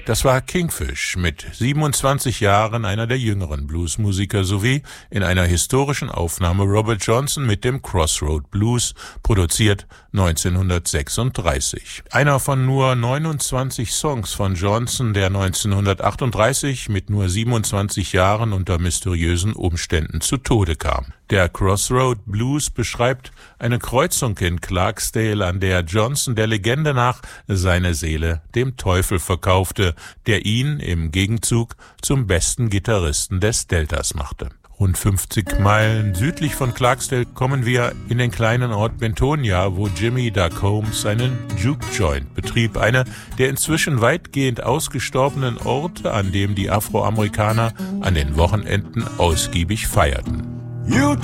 Das war Kingfish, mit 27 Jahren einer der jüngeren Bluesmusiker, sowie in einer historischen Aufnahme Robert Johnson mit dem Crossroad Blues, produziert 1936. Einer von nur 29 Songs von Johnson, der 1938 mit nur 27 Jahren unter mysteriösen Umständen zu Tode kam. Der Crossroad Blues beschreibt eine Kreuzung in Clarksdale, an der Johnson der Legende nach seine Seele dem Teufel verkaufte, der ihn im Gegenzug zum besten Gitarristen des Deltas machte. Rund 50 Meilen südlich von Clarksdale kommen wir in den kleinen Ort Bentonia, wo Jimmy Duck Holmes einen Juke Joint betrieb, einer der inzwischen weitgehend ausgestorbenen Orte, an dem die Afroamerikaner an den Wochenenden ausgiebig feierten. You